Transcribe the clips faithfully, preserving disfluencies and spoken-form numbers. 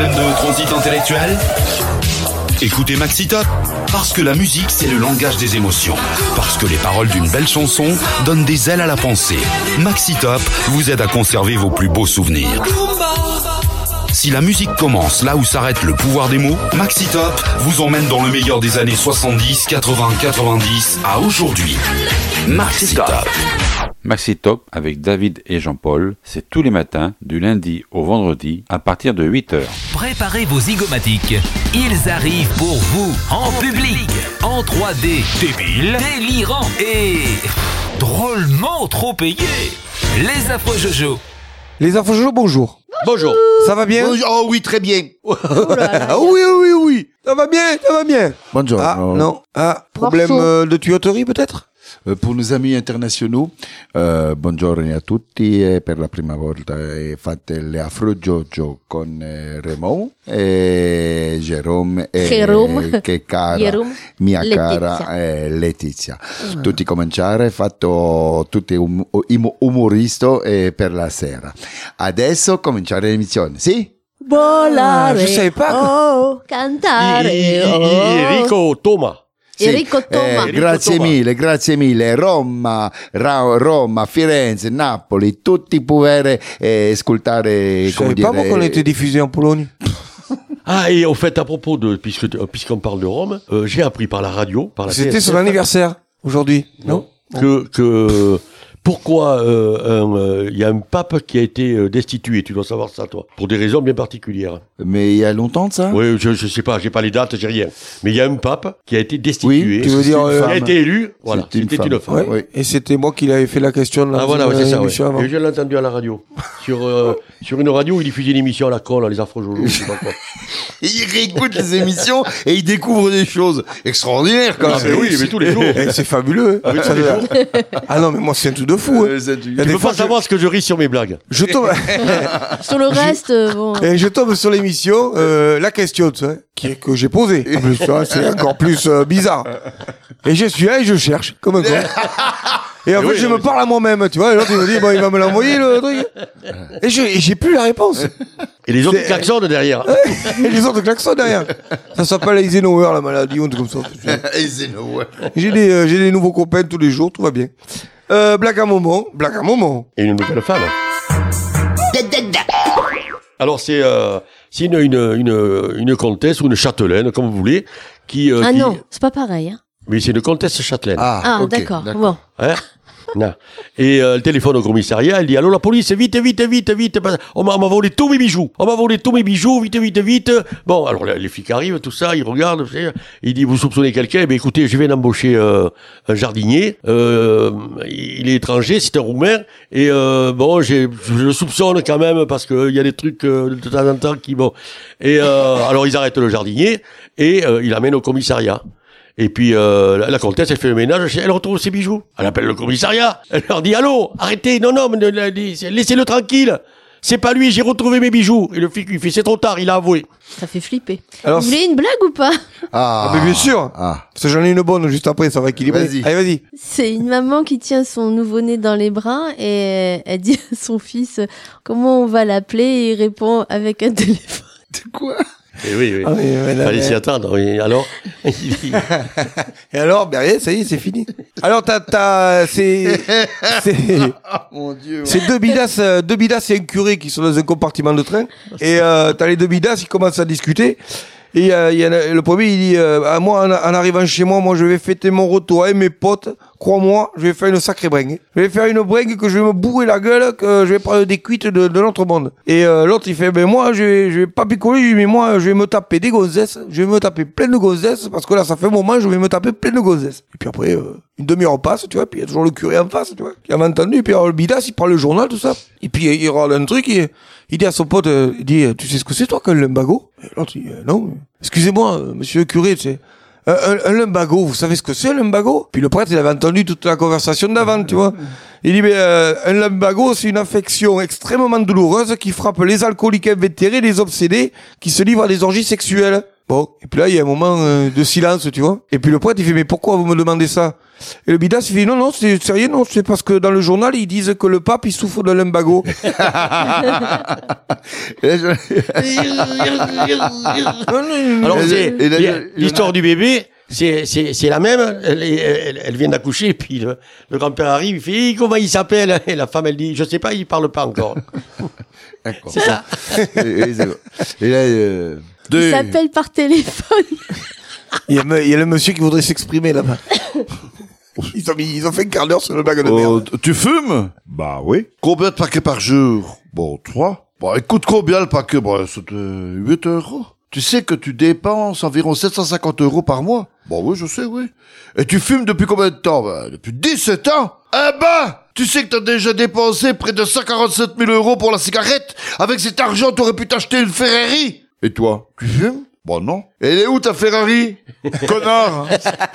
problème de transit intellectuel ? Écoutez Maxi Top, parce que la musique c'est le langage des émotions, parce que les paroles d'une belle chanson donnent des ailes à la pensée. Maxi Top vous aide à conserver vos plus beaux souvenirs. Si la musique commence là où s'arrête le pouvoir des mots, Maxi Top vous emmène dans le meilleur des années soixante-dix, quatre-vingts, quatre-vingt-dix à aujourd'hui. Maxi Top. Maxi Top avec David et Jean-Paul, c'est tous les matins, du lundi au vendredi, à partir de huit heures. Préparez vos zygomatiques. Ils arrivent pour vous, en public, en trois D, débile, délirant et drôlement trop payé. Les affreux Jojo. Les affreux Jojo, bonjour. Bonjour. Ça va bien? Bonjour. Oh oui, très bien. Oh là là. Oui, oui, oui. Ça va bien, ça va bien. Bonjour. Ah, non. Ah, problème euh, de tuyauterie peut-être? Uh, per nos amis internationaux, uh, buongiorno a tutti. E per la prima volta eh, fate le affreux Jojo con eh, Raymond e Jérôme e Jérôme. che cara, Jérôme. mia Letizia. cara eh, Letizia. Mm. Tutti cominciare, fatto tutti um, um, umoristi eh, per la sera. Adesso cominciare l'emissione, sì? Volare. Ah, je savais pas. Oh, cantare. Oh. Enrico Thomas. Sì, Enrico Thomas. eh, grazie Thomas. mille, grazie mille. Roma, Ra- Roma, Firenze, Napoli, tutti pouvaient eh, ascoltare. Je savais pas moi qu'on était diffusé en Pologne. Ah, et au fait, à propos de, puisque, puisqu'on parle de Rome, euh, j'ai appris par la radio, par la C'était T S F, son anniversaire aujourd'hui, non? que, que, pourquoi, euh, un, euh, il y a un pape qui a été euh, destitué, tu dois savoir ça, toi, pour des raisons bien particulières. Mais il y a longtemps de ça? Oui, je, je sais pas, j'ai pas les dates, j'ai rien. Mais il y a un pape qui a été destitué. Oui, tu veux c'est dire, une euh, qui a femme. été élu, voilà, C'était une c'était femme. une femme. Ouais. Oui. Et c'était moi qui l'avais fait la question de la Ah voilà, ouais, euh, c'est ça, ouais. émission avant. Et je l'ai entendu à la radio. Sur, euh, sur une radio où il diffusait une émission à la con, là, les affreux Jojo, je sais pas quoi. Il réécoute les émissions et il découvre des choses extraordinaires quand Ah, même. mais oui, mais tous les jours. Eh, c'est fabuleux. hein. Ça doit- Ah non, mais moi c'est un truc de fou. hein. Euh, c'est- Il y a Tu des peux fois, pas savoir ce que je ris sur mes blagues. je, je tombe, Sur le reste, euh, bon. et je tombe sur l'émission, euh, la question, tu sais, qui est- que j'ai posée. En plus, tu vois, c'est encore plus euh, bizarre. Et je suis là et je cherche, comme un con. Et en fait, oui, je non, me mais parle à moi-même, tu vois. Et l'autre, il me dit, bon, il va me l'envoyer, le truc. Et je- et j'ai plus la réponse. Et les autres C'est- klaxonnent derrière. Et les autres klaxons derrière. Ça s'appelle Eisenhower, la maladie, ou un truc comme ça. Et c'est nous, ouais. J'ai des, euh, j'ai des nouveaux copains tous les jours, tout va bien. Euh, blague à moment, blague à moment. Et une nouvelle femme. Alors c'est euh, c'est une, une une une comtesse ou une châtelaine comme vous voulez qui. euh, Ah qui- non, c'est pas pareil. Hein. Mais c'est une comtesse châtelaine. Ah, ok, d'accord. Bon. Hein non. Et euh, elle téléphone au commissariat, elle dit allô la police, vite, vite, vite, vite, parce- on m'a on m'a volé tous mes bijoux, on m'a volé tous mes bijoux, vite, vite, vite. Bon, alors les, les flics arrivent, tout ça, ils regardent, vous savez, il dit vous soupçonnez quelqu'un, ben écoutez, je viens d'embaucher euh, un jardinier, euh, il est étranger, c'est un roumain, et euh, bon, j'ai, je le soupçonne quand même parce que il y a des trucs euh, de temps en temps qui bon, et euh, alors ils arrêtent le jardinier et euh, il l'amène au commissariat. Et puis euh, la, la comtesse, elle fait le ménage, elle retrouve ses bijoux. Elle appelle le commissariat, elle leur dit « Allô, arrêtez, non, non, mais ne- ne- laissez-le tranquille, c'est pas lui, j'ai retrouvé mes bijoux. » Et le flic lui fait « C'est trop tard, il a avoué. Ça fait flipper. Alors, Vous voulez une blague ou pas? Ah, Ah, mais bien sûr. Ah. Parce que j'en ai une bonne juste après, ça va équilibrer. Vas-y. Allez, vas-y. C'est une maman qui tient son nouveau-né dans les bras et elle dit à son fils comment on va l'appeler et il répond avec un téléphone. De quoi? » Et oui, oui. Ah, mais, mais, là, Fallait mais- s'y attendre. Et alors il dit, Et alors, ben rien, ça y est, c'est fini. Alors, t'as, t'as, c'est, c'est, Ah, mon Dieu. c'est deux bidasses, euh, deux bidasses et un curé qui sont dans un compartiment de train. Et euh, t'as les deux bidasses, ils commencent à discuter. Et euh, il y en a, le premier, il dit, euh, à moi, en, en arrivant chez moi, moi, je vais fêter mon retour avec mes potes. Crois-moi, je vais faire une sacrée bringue. Je vais faire une bringue que je vais me bourrer la gueule, que je vais prendre des cuites de, de l'autre monde. Et euh, l'autre, il fait, ben moi, je vais, je vais pas picoler, je dis, mais moi, je vais me taper des gonzesses. Je vais me taper plein de gonzesses, parce que là, ça fait un moment, je vais me taper plein de gonzesses. Et puis après, euh, une demi-heure passe, tu vois, puis il y a toujours le curé en face, tu vois, qui avait entendu. Et puis alors, le bidas, il prend le journal, tout ça. Et puis il râle un truc, il, il dit à son pote, euh, il dit, tu sais ce que c'est toi qu'un lumbago? Et l'autre, il dit, euh, non. Excusez-moi, euh, monsieur le curé, tu sais. Un, un, un lumbago, vous savez ce que c'est un lumbago? Puis le prêtre, il avait entendu toute la conversation d'avant, tu vois. Il dit, mais euh, un lumbago, c'est une affection extrêmement douloureuse qui frappe les alcooliques invétérés, les obsédés, qui se livrent à des orgies sexuelles. Bon, et puis là, il y a un moment euh, de silence, tu vois. Et puis le prêtre, il fait, mais pourquoi vous me demandez ça? Et le bidas, il fait, non, non, c'est sérieux, non, c'est parce que dans le journal, ils disent que le pape, il souffre de lumbago. Alors, Et c'est- là, il y il y a- en a- l'histoire du bébé, c'est, c'est, c'est la même. Elle, elle, elle vient d'accoucher, et puis le, le grand-père arrive, il fait, comment il s'appelle? Et la femme, elle dit, je sais pas, il parle pas encore. D'accord. C'est ça. et, et, c'est bon. Et là, euh, Il deux. s'appelle par téléphone. Il y, a, me- il y a le monsieur qui voudrait s'exprimer là-bas. Ils ont, mis, ils ont fait un quart d'heure sur le bague de Oh, merde. tu fumes? Bah oui. Combien de paquets par jour? Bon, trois. Bon, écoute, combien le paquet? Bon, c'est euh, huit euros. Tu sais que tu dépenses environ sept cent cinquante euros par mois? Bon, oui, je sais, oui. Et tu fumes depuis combien de temps? Bah, depuis dix-sept ans. Eh ben, tu sais que t'as déjà dépensé près de cent quarante-sept mille euros pour la cigarette. Avec cet argent, t'aurais pu t'acheter une Ferrari. Et toi, tu fumes? Bon, non. Et elle est où ta Ferrari? Connard.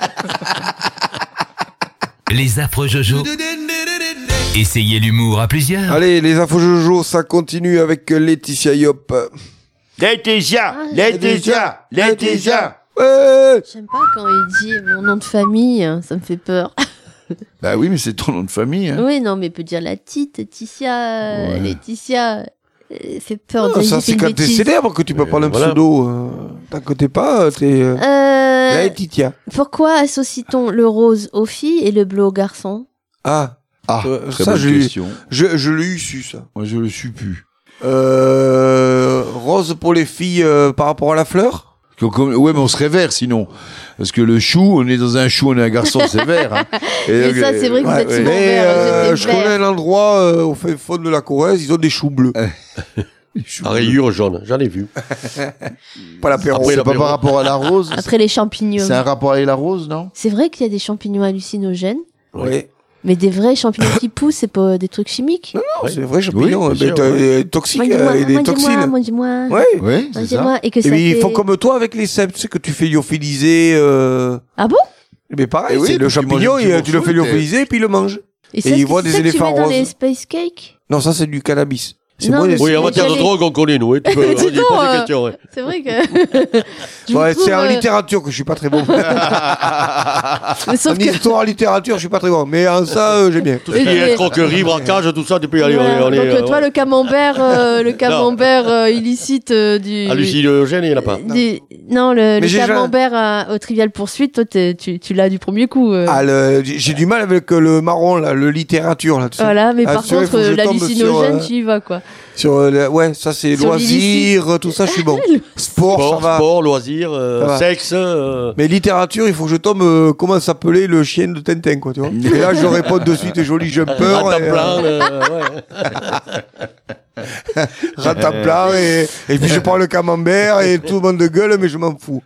Les affreux Jojo. Essayez l'humour à plusieurs. Allez, les infos Jojo, ça continue avec Laetitia Yop. Laetitia, Ah, Laetitia, Laetitia. Ouais. J'aime pas quand il dit mon nom de famille, hein, ça me fait peur. Bah oui, mais c'est ton nom de famille. Hein. Oui, non, mais il peut dire la petite, Laetitia, Ouais. Laetitia. euh, fait peur. Non, de ça, dire c'est une quand t'es bêtise. célèbre que tu peux Euh, prendre un voilà. pseudo. Euh, tant que t'es pas, t'es... Euh... Euh, Laetitia. pourquoi associe-t-on le rose aux filles et le bleu aux garçons? Ah, Ah, Euh, très ça, bonne j'ai- question. je, je l'ai eu su, ça. Moi, je le suis plus. Euh, rose pour les filles euh, par rapport à la fleur? Comme- comme- Ouais, mais on serait vert sinon. Parce que le chou, on est dans un chou, on est un garçon, c'est vert. Hein. Et Mais donc, ça, euh, c'est vrai que vous ouais, êtes ouais. souvent Mais vert, euh, j'étais je vert. connais un endroit euh, au fin fond de la Corrèze, ils ont des choux bleus. À rayures jaunes, j'en ai vu. Pas l'apéro. Après, C'est pas l'apéro. par rapport à la rose. Après les champignons. C'est un rapport avec la rose, non? C'est vrai qu'il y a des champignons hallucinogènes, Ouais. mais des vrais champignons qui poussent, c'est pas des trucs chimiques. Non, Ouais. c'est vrai champignon, Oui, mais bien sûr, t'as- ouais. euh, toxiques, Mangez-moi, euh, et des mangez-moi, toxines. mangez-moi. Ouais. Oui, c'est ça. Mangez-moi. Et que Et ça puis, ils fait... font comme toi avec les cèpes, tu sais que tu fais lyophiliser. Euh... Ah bon? Mais pareil, Eh oui, c'est le puis tu champignon, manges un et, petit euh, tu le morceau, fais t'es- lyophiliser et puis il le mange. Et, ça, ils c'est- voient des c'est ça que tu éléphants mets dans roses. les space cakes? Non, ça c'est du cannabis. C'est Non, moi, mais les- Oui, en Mais matière de j'allais- drogue, on connaît, nous. Hein. Tu peux Mais dis vas-y, pose donc, des euh, questions. Ouais. C'est vrai que... Je Ouais, vous c'est en trouve, euh, littérature que je suis pas très bon. mais sauf En que... histoire, en littérature, je suis pas très bon. Mais en ça, euh, j'aime bien. Tout ce qui Et- est escroquerie, braquage, tout ça, tu peux y aller. Voilà. on est, on est, Donc, euh, euh, toi, le camembert, euh, le camembert euh, illicite euh, du... hallucinogène, il n'y en a pas. du- Non, le, le j'ai jamais- camembert euh, au Trivial Poursuite, toi, t'es- tu, tu l'as du premier coup. euh. Ah, le- j'ai j'ai du mal avec euh, le marron, là, le littérature, là. tu sais. Voilà, mais Ah, par celui-là, il contre, faut que je euh, tombe l'hallucinogène, sur, tu y vas, quoi. Sur, euh, le- ouais, ça c'est Sur loisirs, euh, tout ça, je suis bon. Sport, Sport, ça va. sport, loisirs, euh, Ça va. sexe. euh, Mais littérature, il faut que je tombe, euh, comment s'appelait le chien de Tintin, quoi, tu vois. Et là, je réponds de suite, joli jumper. à et, temps plein. euh, euh, ouais. rataplan, et, et puis je prends le camembert, et tout le monde de gueule, mais je m'en fous.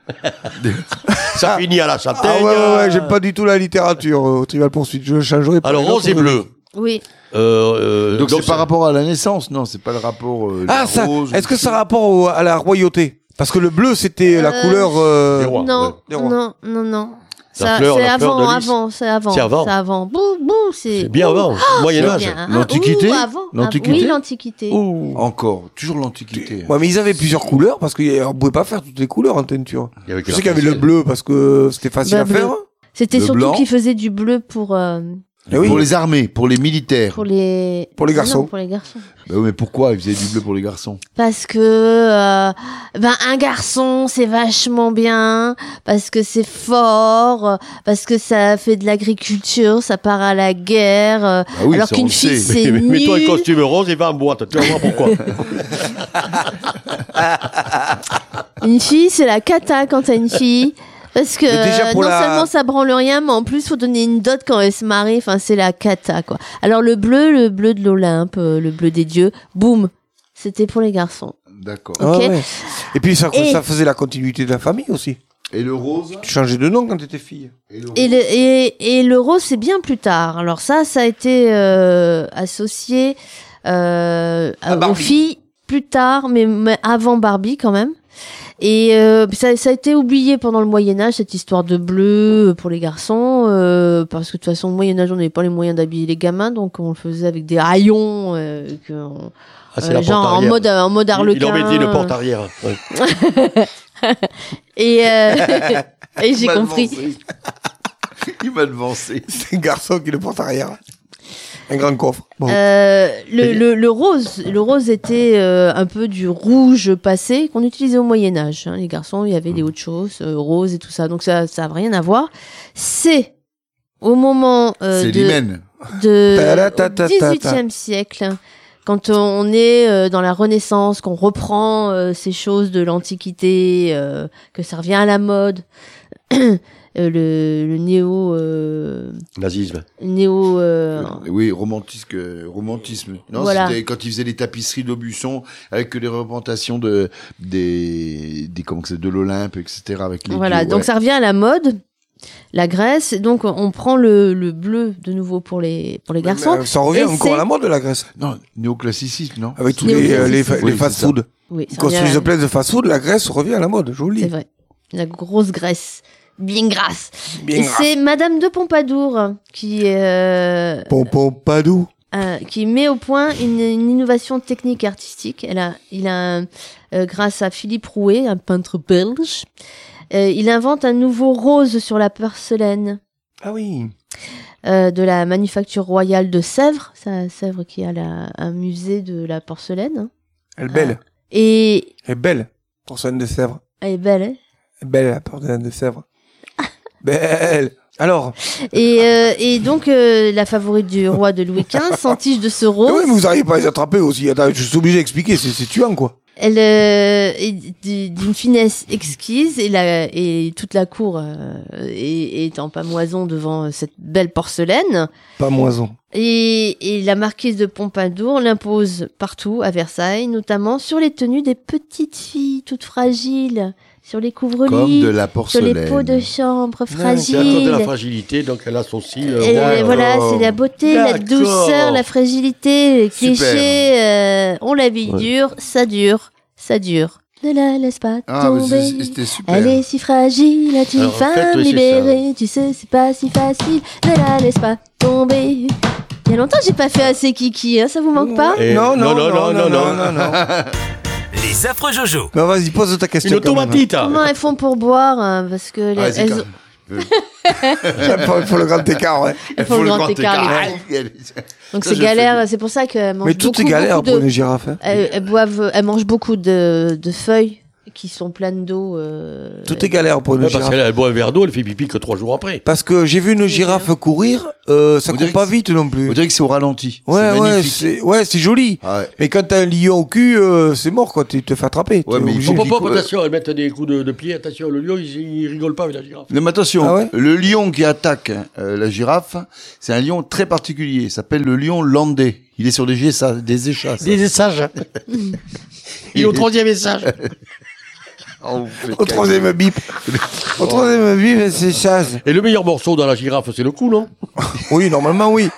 Ça finit à la châtaigne. Ah ouais, ouais, ouais, j'aime pas du tout la littérature euh, au Trivial Poursuite. Je changerai pas. Alors, les rose et autres. bleu. Oui. Euh, euh, Donc, c'est par rapport à la naissance, non? C'est pas le rapport. Euh, Ah, la ça, rose, est-ce que ça a rapport au- à la royauté? Parce que le bleu, c'était la Euh, couleur. euh, des rois. Non, ouais. Des rois. non, non, non. La Ça, fleur- c'est la fleur avant, de lys. avant, c'est avant. C'est avant. C'est avant. Bouh, bouh, c'est... C'est bien Ouh, avant, Moyen-Âge. c'est bien. Ah, L'Antiquité ouh, avant. L'Antiquité Ah, oui, l'Antiquité. Ouh. Encore, toujours l'Antiquité. Ouais, mais ils avaient plusieurs couleurs parce qu'on ne pouvait pas faire toutes les couleurs en teinture. Il y avait que Je la sais qu'il y avait le faciale. bleu parce que c'était facile Bah, à bleu. faire. C'était Le surtout blanc. qu'ils faisaient du bleu pour, euh, Eh oui. Pour les armées, pour les militaires. pour les... Pour les Ah non, garçons. pour les garçons. Bah oui, mais pourquoi ils faisaient du bleu pour les garçons? Parce que euh, ben un garçon c'est vachement bien, parce que c'est fort, parce que ça fait de l'agriculture, ça part à la guerre, euh, Bah oui, alors ça, on qu'une le fille sait. c'est Mais- Mets-toi un nul. costume rose et va en boîte. Tu vas voir pourquoi. Une fille c'est la cata quand t'as une fille. Parce que Mais déjà, euh, pour non la- seulement ça branle rien, mais en plus faut donner une dot quand elle se marie. Enfin, c'est la cata quoi. Alors le bleu, le bleu de l'Olympe, euh, le bleu des dieux, boum, c'était pour les garçons. D'accord. Ah Ok. ouais. Et puis ça, Et- ça faisait la continuité de la famille aussi. Et le rose? Tu changeais de nom quand t'étais fille. Et le rose? Et le, et, et le rose, c'est bien plus tard. Alors ça, ça a été euh, associé euh, À aux Barbie. filles plus tard, mais, mais avant Barbie quand même. Et euh, ça, ça a été oublié pendant le Moyen-Âge, cette histoire de bleu pour les garçons, euh, parce que de toute façon, au Moyen-Âge, on n'avait pas les moyens d'habiller les gamins, donc on le faisait avec des haillons, euh, que on- Ah, c'est euh, la genre porte en arrière. mode, en mode Il- harlequin. Il en mettait une porte arrière. Ouais. Et, euh, et j'ai Il m'a compris. devancé. Il m'a devancé. C'est un garçon qui le porte arrière. Un grand coffre. Bon. Euh, le, le, le rose, le rose était euh, un peu du rouge passé qu'on utilisait au Moyen Âge. Hein. Les garçons, il y avait des autres choses, euh, rose et tout ça. Donc ça, ça a rien à voir. C'est au moment euh, C'est de, l'hymen. de Ta-da-ta-ta-ta-ta. dix-huitième siècle, quand on est euh, dans la Renaissance, qu'on reprend euh, ces choses de l'Antiquité, euh, que ça revient à la mode. Euh, le, le néo euh, Nazisme. néo euh, Oui, romantisme, euh, romantisme. Non, Voilà. c'était quand ils faisaient les tapisseries d'Aubusson avec que les représentations de des des comment que c'est de l'Olympe, et cetera. Avec les voilà, dieux, donc ouais. ça revient à la mode, la Grèce. Donc on prend le, le bleu de nouveau pour les pour les garçons. Mais, euh, ça revient Et encore c'est- à la mode de la Grèce. Non, néoclassicisme, non. Avec tous Mais les, oui, euh, les, c'est- les oui, c'est fast-food. Oui, Ils ça revient à- construisent plein de fast-food, la Grèce revient à la mode, joli. c'est vrai. La grosse Grèce, bien grasse. Bien Et grave. c'est Madame de Pompadour qui euh, Pompon Padou. euh, qui met au point une, une innovation technique et artistique. Elle a, il a, un- euh, grâce à Philippe Rouet, un peintre belge, euh, il invente un nouveau rose sur la porcelaine Ah oui. euh, de la manufacture royale de Sèvres. C'est à Sèvres qui a la, un musée de la porcelaine. hein. Elle est belle. Et Elle est belle. Porcelaine de Sèvres. elle est belle. hein. Elle est belle, la porcelaine de Sèvres. Belle. Alors. Et, euh, et donc euh, la favorite du roi de Louis quinze s'entiche de ce Ah rose. oui, mais vous n'arrivez pas à les attraper aussi. Attends, je suis obligé d'expliquer. C'est, c'est tuant, quoi. Elle euh, est d- d'une finesse exquise et, la, et toute la cour euh, est, est en pamoison devant cette belle porcelaine. Pas moison. Et, et la marquise de Pompadour l'impose partout à Versailles, notamment sur les tenues des petites filles toutes fragiles, sur les Comme couvre-lits, de la sur porcelaine. les peaux de chambre C'est à cause de la fragiles. fragilité, donc elle a son cil. euh, Et rond. voilà, c'est la beauté, la D'accord. douceur, la fragilité, les Super. clichés. euh, on la vie Ouais. dure, ça dure, ça dure. Ne la laisse pas Ah, mais tomber. c'est- c'était super. Elle est si fragile, est une Alors, en femme fait, oui, c'est libérée. Tu sais, c'est pas si facile. Ne la laisse pas tomber. Il y a longtemps que j'ai pas fait assez kiki, hein, ça vous manque pas? Et- Non, non, non, non, non, non, non. non. Les affreux Jojo. Mais vas-y, pose ta question. Une quand même. automatite. Comment elles font pour boire hein, parce que les- Ah, c'est elles, quand- Il faut, il faut le grand écart, ouais. elles font le grand écart. les écart. Donc Ça, c'est je galère, c'est pour ça qu'elles mangent Mais tout beaucoup, est galère beaucoup pour de... une girafe. hein. Elles, elles boivent, elles mangent beaucoup de, de feuilles qui sont pleines d'eau. euh, Tout est galère pour une Ouais, parce girafe. qu'elle elle boit un verre d'eau, elle fait pipi que trois jours après. Parce que j'ai vu une girafe courir, euh, ça On court dirait pas que vite non plus. On dirait que c'est au ralenti. Ouais, c'est ouais, magnifique. c'est, ouais, c'est joli. Ah ouais. Mais quand t'as un lion au cul, euh, c'est mort, quoi. Tu te fais attraper. Ouais, T'es mais il obligé. faut Pop, pop, Faut- pop, attention, elles mettent des coups de, de pied, attention, le lion, il, il rigole pas avec la girafe. Non, mais attention, Ah ouais le lion qui attaque euh, la girafe, c'est un lion très particulier. Il s'appelle le lion landais. Il est sur des, gessa- des échasses. Des sages. Il est au troisième étage. Oh, vous faites Au troisième bip. Au troisième bip, c'est chasse. Et le meilleur morceau dans la girafe, c'est le cou, non? Oui, normalement, oui.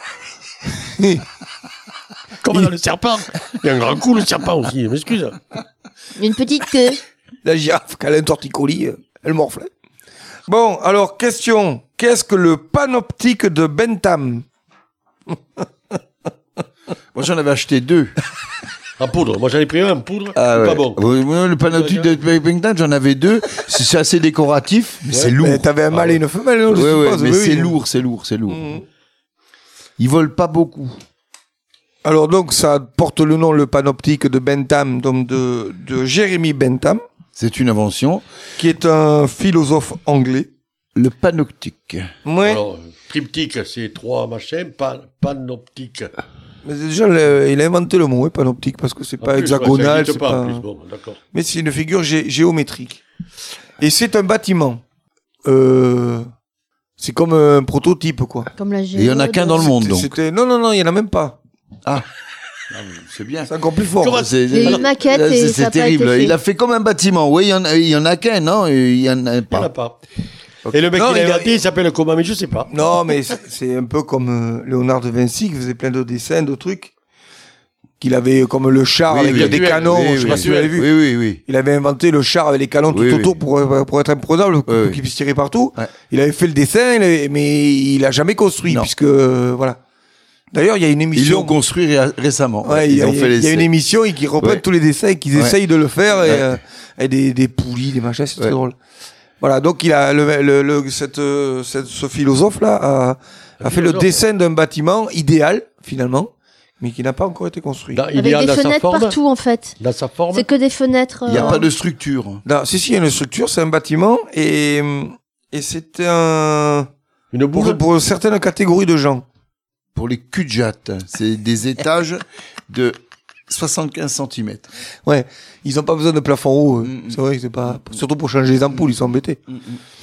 Comme dans le serpent. Il y a un grand coup, le serpent aussi, je m'excuse. Une petite queue. La girafe, quand elle a un torticolis, euh, elle morfle. Bon, alors, question. Qu'est-ce que le panoptique de Bentham? Moi, j'en avais acheté deux. En poudre. Moi, j'en ai pris un en poudre. Ah c'est ouais. pas bon. Oui, oui, le panoptique de Bentham, j'en avais deux. C'est c'est assez décoratif, mais c'est lourd. Mais t'avais un mâle et une femelle, non, je Ouais, ouais, suppose. mais Oui, c'est oui. lourd, c'est lourd, c'est lourd. Mhm. Ils volent pas beaucoup. Alors donc ça porte le nom, le panoptique de Bentham, donc de, de Jérémy Bentham, C'est une invention. qui est un philosophe anglais. Le panoptique. Ouais. Alors, triptyque, c'est trois machins, pan, panoptique. Mais déjà, le- il a inventé le mot, hein, panoptique, parce que c'est En pas plus, hexagonal, ouais, ça c'est existe pas, pas... en plus. Bon, d'accord. mais c'est une figure gé- géométrique. Et c'est un bâtiment. Euh... C'est comme un prototype, quoi. Comme la Et il y en a qu'un dans le monde, donc. C'était... Non, non, non, il y en a même pas. C'est bien. C'est encore plus fort. Comment- C'est Il y a une maquette là, et c'est- ça c'est a pas terrible. été fait. Il a fait comme un bâtiment. Oui, il y en a, il y en a qu'un, non? Il y en a Il n'y en a pas. pas. Et le mec Non, qui l'a il a- inventé, il s'appelle comment? Mais je sais pas. Non, mais c'est c'est un peu comme euh, Léonard de Vinci qui faisait plein de dessins, de trucs. Qu'il avait comme le char Oui, avec oui, des oui, canons, oui, je sais oui, pas si vous l'avez vu. Oui, oui, oui. Il avait inventé le char avec les canons tout Oui, oui. autour pour, euh, pour être imprenable, pour Oui, oui. qu'il puisse tirer partout. Ouais. Il avait fait le dessin, il avait- mais il a jamais construit, Non. puisque, euh, voilà. D'ailleurs, il y a une Ils émission. l'ont construit ré- récemment. Ouais, il y a, Ils ont il y a- fait il y a une l'essai. émission et qui reprennent Ouais. tous les dessins et qu'ils Ouais. essayent de le faire et, Ouais. euh, et des, des poulies, des machins, c'est Ouais. très drôle. Voilà, donc il a le, le, le- cette, euh, cette- ce philosophe là a, a fait le philosophe. dessin d'un bâtiment idéal finalement, mais qui n'a pas encore été construit. Dans- Avec idéal des dans sa fenêtres forme, partout en fait. dans sa forme. C'est que des fenêtres. Il n'y a euh, pas de structure. Non, si si, il y a une structure, c'est un bâtiment et et c'est un Une pour, boule. pour certaines catégories de gens. Pour les cul de jatte, c'est des étages de soixante-quinze centimètres. Ouais, ils ont pas besoin de plafond haut. eux. Mm, mm. C'est vrai que c'est pas surtout pour changer les ampoules, ils sont embêtés. Mm, mm.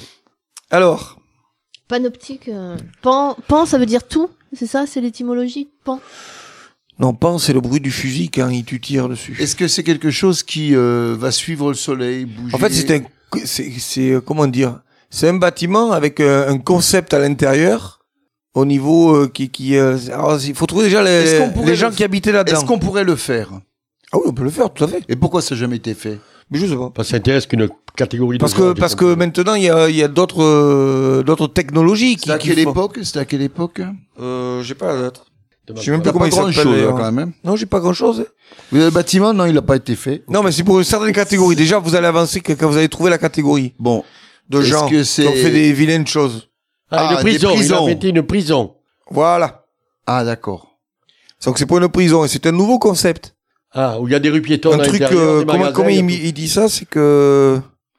Alors, Panoptique. euh, Pan, pan, ça veut dire tout. C'est ça, c'est l'étymologie. Pan. non, pan, c'est le bruit du fusil quand il tu tires dessus. Est-ce que c'est quelque chose qui euh, va suivre le soleil, bouger? En fait, c'est un, c'est, c'est, euh, comment dire, c'est un bâtiment avec euh, un concept à l'intérieur, au niveau euh, qui, qui, euh, alors, il faut trouver déjà Est-ce les, qu'on pourrait les le gens f- qui habitaient là-dedans. Est-ce qu'on pourrait le faire? Ah oui, on peut le faire, tout à fait. Et pourquoi ça n'a jamais été fait? Mais je sais pas. Parce que ça intéresse qu'une catégorie de Parce gens, que, j'ai parce que compris. maintenant, il y a, il y a d'autres, euh, d'autres technologies qui, C'était à qui quelle font- époque? C'était à quelle époque? Euh, j'ai pas la date. T'as Je sais même T'as plus comment pas il grand s'appelle. chose, d'ailleurs. quand même. Non, j'ai pas grand chose. Le bâtiment, non, il n'a pas été fait. Non, mais c'est pour certaines catégories. Déjà, vous allez avancer que quand vous allez trouver la catégorie Bon. de Est-ce gens que qui c'est- ont fait des vilaines choses. Ah, une Ah, des prison. Il a prisons. inventé une prison. Voilà. Ah, d'accord. Donc c'est pour une prison et c'est un nouveau concept. Ah, où il y a des rues piétonnes un à truc, l'intérieur, euh, des comment, magasins, comment il y a il, tout. il dit ça, c'est que...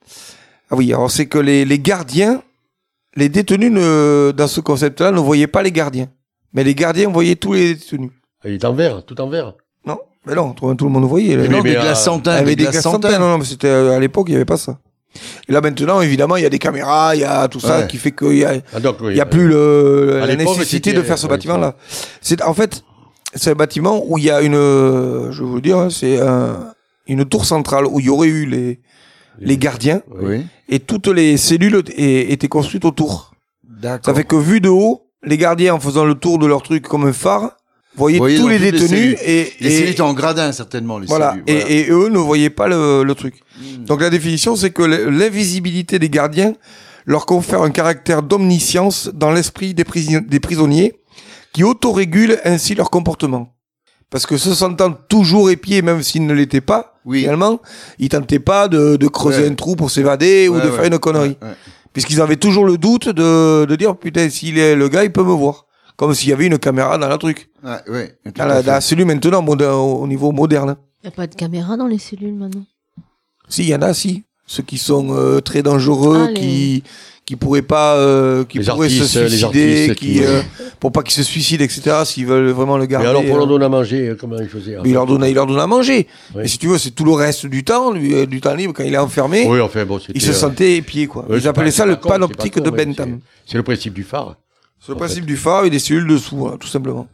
Ah oui, alors c'est que les, les gardiens, les détenus ne, dans ce concept-là ne voyaient pas les gardiens. Mais les gardiens voyaient tous les détenus. Il est en vert, tout en vert. Non, mais non, tout, tout le monde voyait. Mais non, non, des euh, glaçantins, il y avait des des glaçantins. glaçantins. Non, non, mais c'était, euh, à l'époque, il n'y avait pas ça. Et là maintenant, évidemment, il y a des caméras, il y a tout ça Ouais. qui fait qu'il y a, Ah, donc, oui, il y a euh, plus le, à la l'époque, nécessité c'était- de faire ce ouais, bâtiment-là. C'est, en fait, c'est un bâtiment où il y a une, euh, je vais vous le dire, hein, c'est un, une tour centrale où il y aurait eu les, les gardiens Oui. et toutes les cellules é- étaient construites autour. D'accord. Ça fait que vu de haut, les gardiens en faisant le tour de leur truc comme un phare, voyaient Voyaient tous dans les toutes les détenus cellules. et, Les et- cellules étaient en gradin, certainement, les voilà, cellules. et, et eux ne voyaient pas le, le truc. Mm. Donc la définition, c'est que l- l'invisibilité des gardiens leur confère un caractère d'omniscience dans l'esprit des, prisi- des prisonniers qui autorégulent ainsi leur comportement. Parce que se sentant toujours épiés, même s'ils ne l'étaient pas, Oui. finalement, ils tentaient pas de, de creuser Ouais. un trou pour s'évader ou Ouais, de ouais. faire une connerie. Ouais, ouais. Puisqu'ils avaient toujours le doute de, de dire, putain, s'il est le gars, il peut me voir. Comme s'il y avait une caméra dans le truc. Ouais, ouais, tout Dans à la, fait. dans la cellule maintenant, moder- au niveau moderne. Il n'y a pas de caméra dans les cellules maintenant. Si, il y en a, si. Ceux qui sont euh, très dangereux, Ah, les- qui qui pourraient pas, euh, qui Les pourraient se artistes, les suicider, artistes qui, qui- euh, pour pas qu'ils se suicident, et cetera. S'ils veulent vraiment le garder. Mais alors, pour leur euh, donner à manger, euh, comment ils faisaient mais il leur donne, il leur donne à manger. Oui. Et si tu veux, c'est tout le reste du temps, lui, euh, du temps libre, quand il est enfermé, Oui, enfin, bon, c'était... il se euh, sentait épié, quoi. ouais, Ils c'est appelaient pas- ça c'est le pas con, c'est panoptique pas de con, mais Bentham. C'est c'est le principe du phare. C'est le en principe fait. du phare et des cellules dessous, voilà, tout simplement.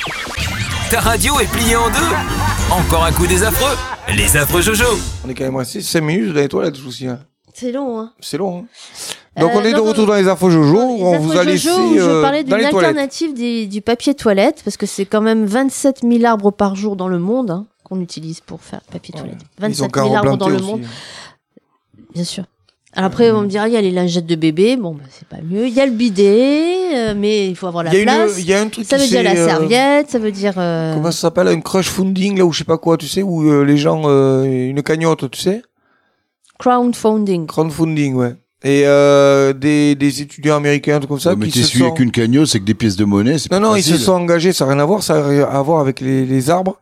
Ta radio est pliée en deux. Encore un coup des affreux. Les affreux Jojo. On est quand même resté cinq minutes dans les toilettes, je vous signale. C'est long, hein. C'est long, hein. Donc Euh, on est de donc, retour dans les infos Jojo, Dans les on infos vous a laissé Jojo, je euh, parlais dans d'une les toilettes. alternative des- du papier toilette, parce que c'est quand même vingt-sept mille arbres par jour dans le monde hein, qu'on utilise pour faire papier toilette. Ils ont vingt-sept qu'à mille arbres replanter dans le aussi. monde, bien sûr. Alors après, on me dira, il y a les lingettes de bébé, bon, bah, c'est pas mieux. Il y a le bidet, euh, mais il faut avoir la Il y a place. une, il y a un truc Ça qui veut dire s'est, la euh, serviette, ça veut dire... euh, Comment ça s'appelle, un crush funding là ou je sais pas quoi, tu sais, où euh, les gens, euh, une cagnotte, tu sais, crowdfunding. crowdfunding, ouais. Et euh, des, des étudiants américains, tout comme ça, Ouais, mais qui t'es se suivi sont... avec une cagnotte, c'est que des pièces de monnaie, c'est Non, pas non, ils se facile. sont engagés, ça n'a rien à voir, ça a rien à voir avec les, les arbres.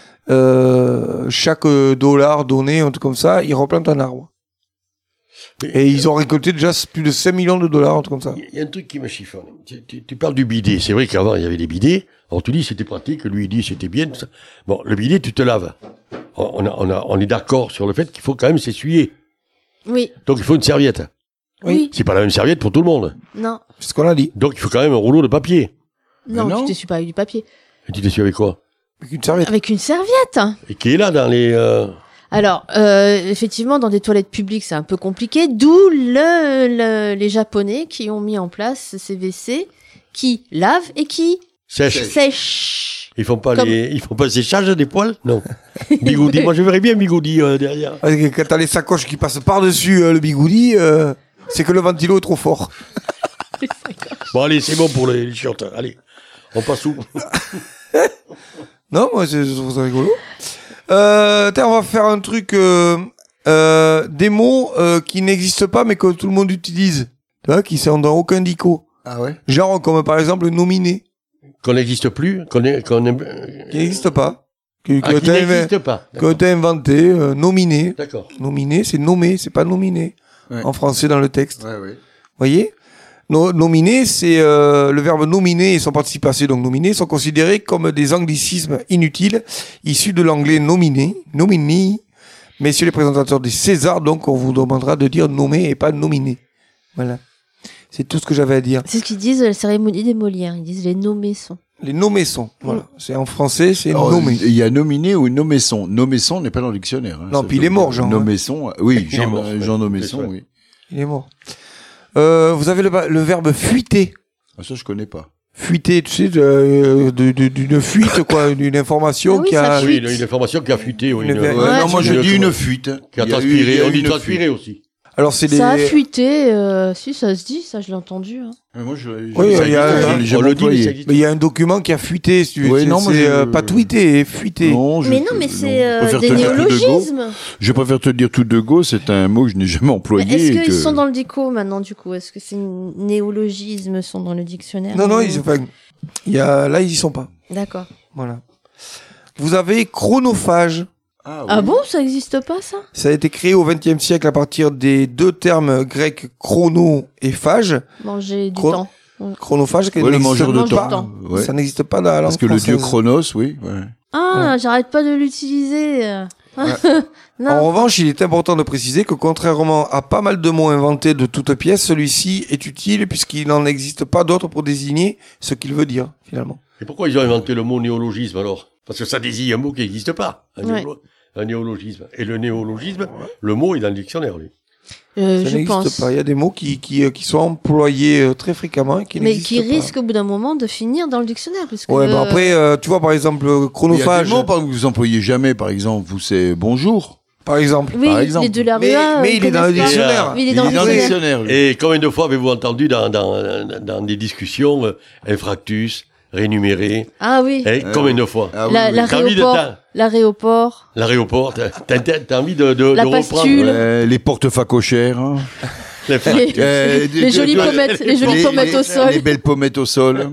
Euh, chaque euh, dollar donné, un truc comme ça, ils replantent un arbre. Et ils ont récolté déjà plus de cinq millions de dollars, un truc comme ça. Il y a un truc qui me chiffonne. Tu, tu- tu parles du bidet. C'est vrai qu'avant, il y avait des bidets. Alors, tu dis c'était pratique, lui, il dit c'était bien, tout ça. Bon, le bidet, tu te laves. On, on, a- on, a- on est d'accord sur le fait qu'il faut quand même s'essuyer. Oui, Donc, il faut une serviette. oui, C'est pas la même serviette pour tout le monde. non, C'est ce qu'on a dit. Donc, il faut quand même un rouleau de papier. non, non. tu t'essuies pas avec du papier. Et tu t'essuies avec quoi? Avec une serviette. Avec une serviette hein. Et qui est là dans les... euh, Alors, euh, effectivement, dans des toilettes publiques, c'est un peu compliqué, d'où le, le- les Japonais qui ont mis en place ces W C qui lavent et qui sèches. sèchent. Ils font pas Comme- les... Ils font pas le séchage des poils? Non. Bigoudi. Moi, je verrais bien Bigoudi euh, derrière. Parce que quand t'as les sacoches qui passent par-dessus euh, le bigoudi, euh, c'est que le ventilo est trop fort. Bon, allez, c'est bon pour les, les chiottes. Allez, on passe où? Non, moi, c'est- je trouve ça rigolo. Euh, tiens, on va faire un truc, euh, euh, des mots euh, qui n'existent pas, mais que tout le monde utilise. Tu vois, qui sont dans aucun dico. Ah ouais? Genre, comme par exemple, nominé. Qu'on n'existe plus, qu'on est, qu'on est... Qui n'existe pas. Que, Ah, que qui t'as n'existe inven- pas. que D'accord. t'as inventé, euh, nominé. D'accord. Nominé, c'est nommé, c'est pas nominé. Ouais. En français, dans le texte. Ouais, ouais. Voyez? No, nominer, c'est euh, le verbe nominer et son participe passé, donc nominer, sont considérés comme des anglicismes inutiles issus de l'anglais nominer, nomini. Messieurs les présentateurs des Césars, donc on vous demandera de dire nommer et pas nominer. Voilà. C'est tout ce que j'avais à dire. C'est ce qu'ils disent à la cérémonie des Molières. Ils disent les nommés sont. Les nommés sont. Voilà. C'est en français, c'est Alors, nommé. il y a nominé ou nommesson. Nommesson n'est pas dans le dictionnaire. Hein. Non, Ça puis il peut- est mort, Jean, hein. Nommesson, oui, Il est Jean, mort, euh, ouais. Jean Nommesson, Ouais. oui. Il est mort. Euh, vous avez le, le verbe fuiter. Ah, ça, je connais pas. Fuiter, tu sais, de- de- de- d'une fuite, quoi, d'une information Ah oui, qui a... ça Oui, fuite. une, une information qui a fuité, oui. Une Une, ver- Ouais, Ouais, non, moi, tu- je une- dis une comment- fuite. Qui a Il y eu- il y transpiré, a on eu dit une transpiré fuite. aussi. Alors, c'est des... Ça a fuité. Euh, si, ça se dit, ça, je l'ai entendu. Hein. Mais moi, je, je- Oui, ça il y a- existe, on je l'ai jamais le dit, mais employé. ça existe. Mais il y a un document qui a fuité, si tu veux. Oui, c'est non, moi, c'est, je- euh, pas tweeté, fuité. Non, je- Mais non, mais non. c'est Je euh, préfère des te dire tout de go. néologismes. Je préfère te dire tout de go, c'est un mot que je n'ai jamais Mais employé. Est-ce et qu'ils que- sont dans le dico maintenant, du coup? Est-ce que ces néologismes sont dans le dictionnaire? Non, non, ou- ils, enfin, il y a, là, ils y sont pas. D'accord. Voilà. Vous avez chronophage. Ah, oui. Ah bon, ça existe pas, ça? Ça a été créé au vingtième siècle à partir des deux termes grecs chrono et phage. Manger du Chron- temps. Chronophage, qui Ouais, le n'existe mangeur de Mange du temps. temps. Ouais. Ça n'existe pas dans la langue Parce que le dieu française. Chronos, oui. Ouais. Ah, j'arrête pas de l'utiliser. euh. En non. revanche, il est important de préciser que contrairement à pas mal de mots inventés de toutes pièces, celui-ci est utile puisqu'il n'en existe pas d'autre pour désigner ce qu'il veut dire, finalement. Et pourquoi ils ont inventé le mot néologisme alors? Parce que ça désigne un mot qui n'existe pas. Un, Ouais. néolo- un néologisme. Et le néologisme, le mot est dans le dictionnaire, lui. Euh, Ça je n'existe pense. pas. Il y a des mots qui, qui, euh, qui sont employés euh, très fréquemment et qui Mais n'existent qui pas. risque au bout d'un moment de finir dans le dictionnaire. Puisque Ouais, bah euh, après, euh, tu vois, par exemple, euh, Il y a chronophage, des mots par exemple, que vous employez jamais, par exemple, vous c'est bonjour. par exemple. Oui, par exemple. les de la Mais, Rua. mais euh, il est dans le connaissent pas. dictionnaire. Oui, il est dans le le dictionnaire. dictionnaire. lui. Et combien de fois avez-vous entendu dans, dans, dans des discussions euh, infractus, rémunéré Ah oui. eh, Combien de fois Ah oui, La- oui. T'as envie de L'aéroport. ta- L'aéroport. L'aéroport, t'as, t'as- t'as envie de, de, La de reprendre pastule. euh, Ouais, les portes facochères. Hein. les Les, Euh, les jolies tu vois, pommettes, les jolies les- pommettes les- au sol. Les belles pommettes au sol.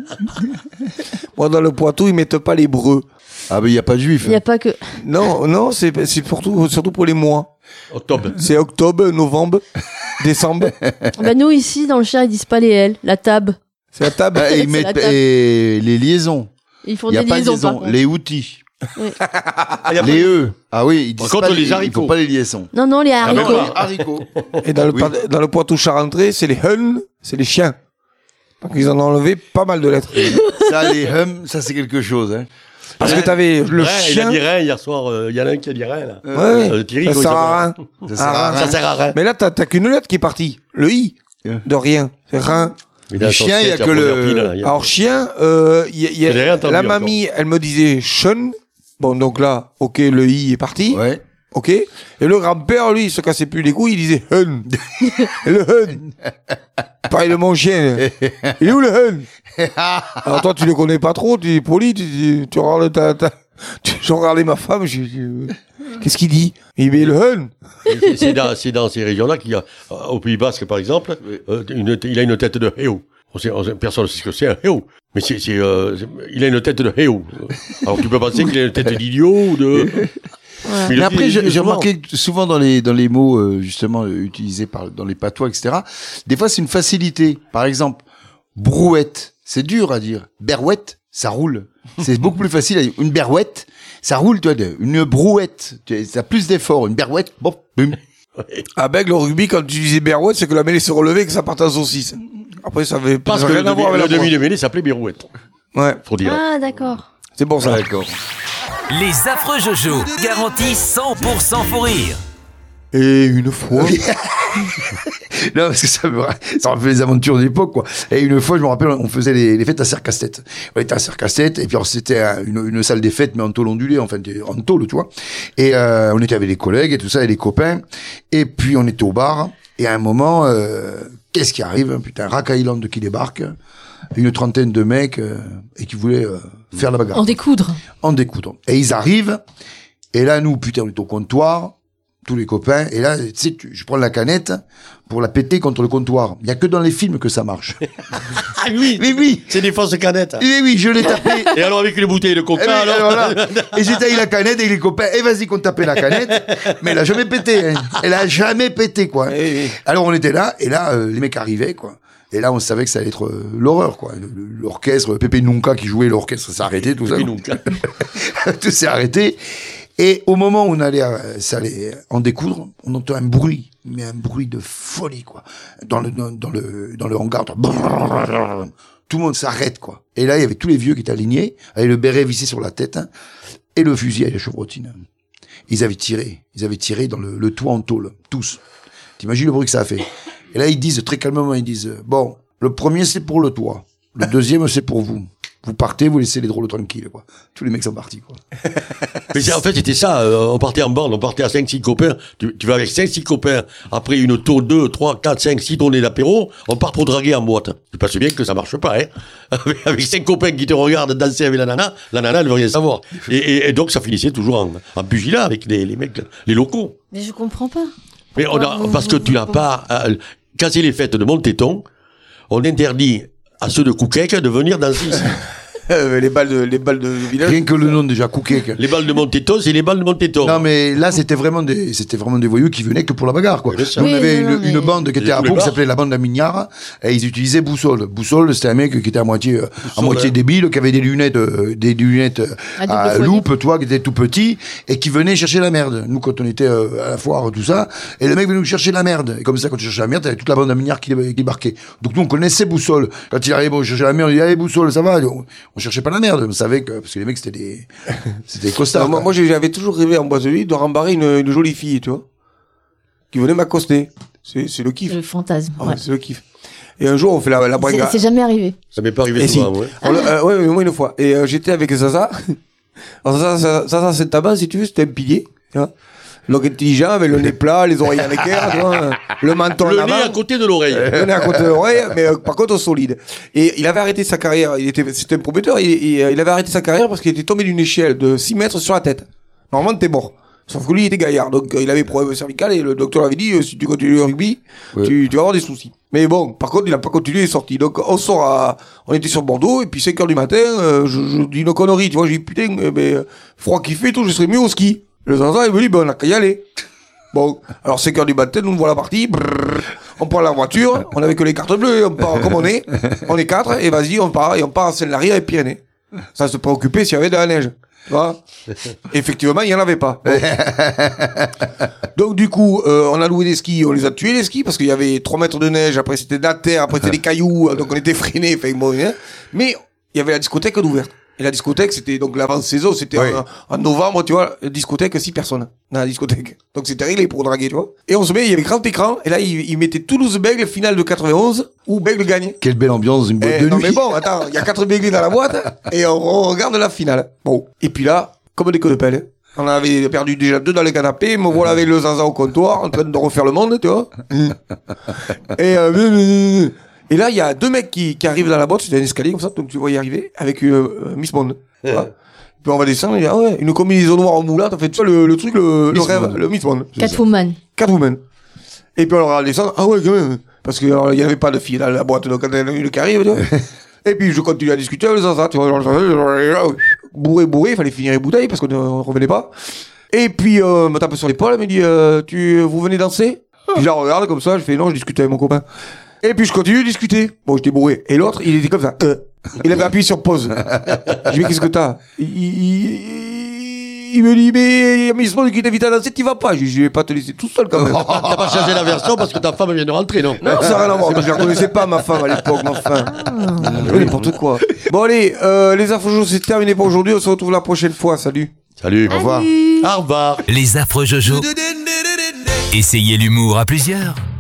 Moi, dans le Poitou, ils mettent pas les breux. Ah ben il y a pas de juif. Il n'y a pas que. Non, non, c'est c'est surtout, surtout pour les mois. octobre. C'est octobre, novembre, décembre. Bah, nous, ici, dans le Cher, ils disent pas les L, la table. C'est la table. Ah, et ils C'est mettent la table. et les liaisons. Ils font Il y a des pas de liaisons, par liaison. contre. Les outils. Ah, y a pas- Les E. Ah oui, ils disent Par contre, pas les il haricots. faut pas les liaisons. Non, non, les Ah, haricots. ben voilà. Haricots. Et dans le, Oui. pa- dans le Poitou charentais, c'est les hun, c'est les chiens. Donc ils en ont enlevé pas mal de lettres. Ça, les hum, ça c'est quelque chose. Hein. Parce que t'avais le Rein, il a chien. dit rien hier soir. euh, Il y en a un qui a dit rien, là. Ouais, Euh, Thierry, ça comment il sert à s'appelle rien. Ça sert à Ah, rien. Ça sert à rien. Mais là, t'as t'as qu'une lettre qui est partie. Le i. Yeah. De rien. C'est rien. Mais dans Le son chien, il y a sketch, que première le- pile, là, il y a- Alors chien, euh, y a- y a- Je l'ai rien entendu la encore. mamie, elle me disait chun. Bon, donc là, ok, le i est parti. Ouais. Ok. Et le grand-père, lui, il se cassait plus les couilles, il disait hun. Et le hun. Pareil de mon chien. Il est où le hun? Alors toi, tu le connais pas trop, tu es poli, tu, tu, tu regardes ta, ta, tu, je regardais ma femme, je dis, euh, qu'est-ce qu'il dit? Il dit, le hun. C'est- C'est dans, c'est dans ces régions-là qu'il y a, euh, au Pays Basque par exemple, euh, une, il a une tête de héo. On sait, on sait- personne ne sait ce que c'est un héo. Mais c'est, c'est, euh, c'est- il a une tête de héo. Alors tu peux penser qu'il a une tête d'idiot ou de... Voilà. Mais Mais le après, dit- j'ai il dit j'ai souvent. remarqué que souvent dans les dans les mots euh, justement euh, utilisés par dans les patois, et cetera. Des fois, c'est une facilité. Par exemple, brouette, c'est dur à dire. Berouette, ça roule. C'est beaucoup plus facile à dire. Une berouette, ça roule. Tu vois, de- une brouette, tu as plus d'effort. Une berouette, bon, boum. À Bègle, le rugby, quand tu disais Berouette, c'est que la mêlée se relevait et que ça partait en saucisse. Après, ça avait Parce ça que avait le rien à voir demi, avec le la demi de mêlée s'appelait Birouette. voix. Ouais, Faut dire. Ah, d'accord. c'est pour ça. D'accord. Les affreux Jojo, garantis cent pour cent faux rire. Et une fois. Non, parce que ça me, ça me fait les aventures d'époque, quoi. Et une fois, je me rappelle, on faisait les, les fêtes à Serre-Casse-Tête. On était à Serre-Casse-Tête, et puis alors, c'était un- une, une salle des fêtes, mais en tôle ondulée, enfin, des- en tôle, tu vois. Et euh, on était avec des collègues et tout ça, et des copains. Et puis, on était au bar, et à un moment, euh, qu'est-ce qui arrive? Putain, Rack Island qui débarque. une trentaine de mecs euh, et qui voulaient euh, faire la bagarre. En découdre. En découdre. Et ils arrivent, et là, nous, putain, on est au comptoir, tous les copains, et là, tu sais, tu- je prends la canette pour la péter contre le comptoir. Il y a que dans les films que ça marche. Ah oui, Mais oui, c'est des fausses canettes. oui, oui, je l'ai tapé. Et alors avec une bouteille de Eh coca, oui, alors alors là, et j'ai taillé la canette et les copains, et vas-y qu'on tapait la canette, mais elle a jamais pété, hein. Elle a jamais pété, quoi. Alors on était là, et là, euh, les mecs arrivaient, quoi. Et là, on savait que ça allait être euh, l'horreur, quoi. Le- le- L'orchestre, Pépé Nunca qui jouait, l'orchestre s'est arrêté, tout ça. Tout s'est arrêté. Et au moment où on allait, euh, ça allait en découdre, on entend un bruit, mais un bruit de folie, quoi. Dans le, dans, dans le, dans le hangar. Tout le monde s'arrête, quoi. Et là, il y avait tous les vieux qui étaient alignés, avec le béret vissé sur la tête, hein, et le fusil à la chevrotine. Ils avaient tiré. Ils avaient tiré dans le, le toit en tôle. Tous. T'imagines le bruit que ça a fait. Et là, ils disent, très calmement, ils disent, bon, le premier, c'est pour le toit. Le deuxième, c'est pour vous. Vous partez, vous laissez les drôles tranquilles, quoi. Tous les mecs sont partis, quoi. Mais c'est- en fait, c'était ça. euh, on partait en bande, on partait à cinq six copains. Tu, tu vas avec cinq six copains. Après une tour, deux, trois, quatre, cinq, six tournées d'apéro, on part pour draguer en boîte. Tu penses bien que ça marche pas, hein. Avec, avec cinq copains qui te regardent danser avec la nana, la nana, elle veut rien savoir. Et, et, et donc, ça finissait toujours en, en pugilat avec les, les mecs, les locaux. Mais je comprends pas. Mais on a, parce que tu n'as pas, euh, quand c'est les fêtes de Montéton, on interdit à ceux de Couquec de venir danser ici. Euh, les balles de, les balles de village. Rien que le nom, déjà, Couquet. Les balles de Montéton, c'est les balles de Montéton. Non, mais là, c'était vraiment des, c'était vraiment des voyous qui venaient que pour la bagarre, quoi. Bien sûr. Nous, on Oui, avait non, une, non, mais- une bande qui Ils était à étaient tous les Pau, qui bars. s'appelait la bande de Mignard, et ils utilisaient Boussole. Boussole, c'était un mec qui était à moitié, euh, à Boussole, moitié hein. débile, qui avait des lunettes, euh, des lunettes euh, À double à poignet. loupe, toi, qui était tout petit, et qui venait chercher la merde. Nous, quand on était euh, à la foire, tout ça, et le mec venait nous chercher la merde. Et comme ça, quand tu cherchais la merde, t'avais toute la bande de Mignard qui, qui débarquait. Donc nous, on connaissait Boussole. Quand il arrivait, bon, chercher la merde, on disait, allez, Boussole, ça va. On, on cherchait pas la merde. On savait que, parce que les mecs, c'était des, c'était des costards. Non, moi, quoi. moi, j'ai- j'avais toujours rêvé en boîte de nuit de rembarrer une, une jolie fille, tu vois, qui venait m'accoster. C'est, c'est le kiff. Le fantasme. Ah, ouais. C'est le kiff. Et un jour, on fait la, la C'est brigade. c'est jamais arrivé. Ça m'est pas arrivé Et souvent, si. ouais. On l'a- euh, ouais, ouais, moi une fois. Et euh, j'étais avec Zaza. Alors Zaza, Zaza, Zaza, c'est tabac, si tu veux, c'était un pilier. Tu vois. Donc intelligent, avec le nez plat, les oreilles à l'équerre, tu vois, le menton Le en nez avant. à côté de l'oreille. Le nez à côté de l'oreille, mais euh, par contre solide. Et il avait arrêté sa carrière, il était, c'était un prometteur, il, il, il avait arrêté sa carrière parce qu'il était tombé d'une échelle de six mètres sur la tête. Normalement, t'es mort. Sauf que lui, il était gaillard, donc euh, il avait problème cervical et le docteur avait dit, euh, si tu continues le rugby, Ouais. tu, tu vas avoir des soucis. Mais bon, par contre, il a pas continué, il est sorti. Donc on sort à, on était sur Bordeaux, et puis cinq heures du matin, euh, je, je dis une connerie, tu vois, j'ai dit, putain, euh, ben, euh, froid qu'il fait et tout, je serais mieux au ski. Le Zaza, il me dit, ben, on a qu'à y aller. Bon, alors cinq heures du matin, nous voilà partis, brrr, on prend la voiture, on avait que les cartes bleues, on part comme on est, on est quatre, et vas-y, on part, et on part à Seine-Larie avec Pyrénées. Ça se préoccupait s'il y avait de la neige. Tu vois. Effectivement, il n'y en avait pas. Bon. Donc du coup, euh, on a loué des skis, on les a tués les skis, parce qu'il y avait trois mètres de neige, après c'était de la terre, après c'était des cailloux, donc on était freinés, fait bon, hein. Mais il y avait la discothèque d'ouverte. Et la discothèque, c'était donc l'avant-saison, c'était Oui. en, en novembre, tu vois, la discothèque, six personnes dans la discothèque. Donc c'était réglé pour draguer, tu vois. Et on se met, il y avait grand écran, et là, il, il mettait Toulouse-Bègle, finale de quatre-vingt-onze, où Bègle gagne. Quelle belle ambiance, une boîte Eh, de non nuit. mais bon, attends, il y a quatre béglés dans la boîte, et on, on regarde la finale. Bon. Et puis là, comme des coups de pelle, on avait perdu déjà deux dans les canapés, me voilà avec le Zaza au comptoir, en train de refaire le monde, tu vois. et, euh, et là, il y a deux mecs qui, qui arrivent dans la boîte, c'était un escalier comme ça, donc tu vois y arriver, avec euh, Miss Bond. Tu vois. Puis on va descendre, il y a, ah ouais, une combinaison noire en moulante, en fait, tu vois, le, le truc, le, le Miss rêve, Bond. le Miss Bond. Catwoman. Catwoman. Et puis on leur a descendu, ah ouais, quand même. Parce qu'il n'y avait pas de filles dans la boîte, donc quand il y en a une qui arrive, tu vois. Et puis je continue à discuter avec ça, tu vois, bourré, bourré, il fallait finir les bouteilles parce qu'on ne revenait pas. Et puis, euh, me tape sur l'épaule, elle me dit, euh, tu, vous venez danser? Puis je la regarde comme ça, je fais, non, je discute avec mon copain. Et puis je continue de discuter. Bon, j'étais bourré. Et l'autre, il était comme ça. Euh, il avait appuyé sur pause. Je lui dis, qu'est-ce que t'as? il, il, il me dit, mais Miss Bond qui t'invite à danser, t'y vas pas. Je lui dis, je vais pas te laisser tout seul quand même. T'as pas changé la version parce que ta femme vient de rentrer, non? Non, ça n'a rien à voir. Je la connaissais pas, ma femme, à l'époque, ma femme. N'importe quoi. Bon, allez, euh, les infos c'est terminé pour aujourd'hui. On se retrouve la prochaine fois. Salut. Salut. Au revoir. Au revoir. Les affreux Jojo. Essayez l'humour à plusieurs.